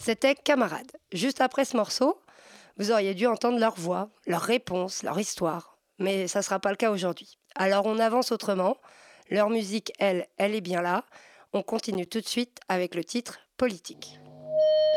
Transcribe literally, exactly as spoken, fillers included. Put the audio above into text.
C'était Camarades. Juste après ce morceau, vous auriez dû entendre leur voix, leurs réponses, leur histoire. Mais ça ne sera pas le cas aujourd'hui. Alors on avance autrement. Leur musique, elle, elle est bien là. On continue tout de suite avec le titre Politique.